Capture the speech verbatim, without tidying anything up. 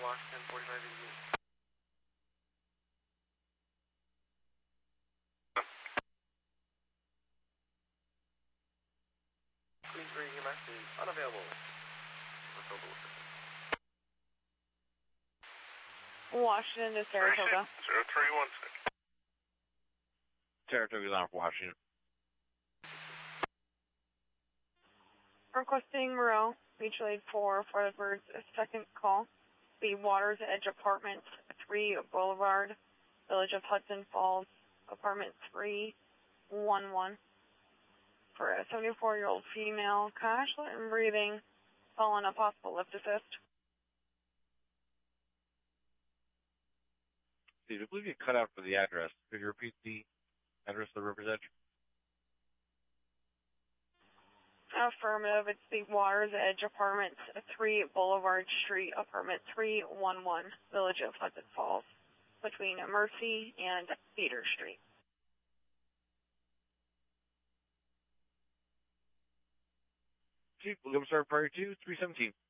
Washington, forty-five eighty-eight. Queensbury E M S is unavailable. Washington to Saratoga. zero three one six. Saratoga's on for Washington. Requesting Moreau, mutual aid for Florida Birds, a second call. The Waters Edge Apartments, three Boulevard, Village of Hudson Falls, Apartment three one one. For a seventy-four-year-old female, conscious and breathing, following a possible lift assist. Steve, I believe you cut out for the address. Could you repeat the address of the River's Edge? Affirmative. It's the Waters Edge Apartments, three Boulevard Street, Apartment three one one, Village of Hudson Falls, between Mercy and Cedar Street. Chief, William Star Prior two, three seventeen.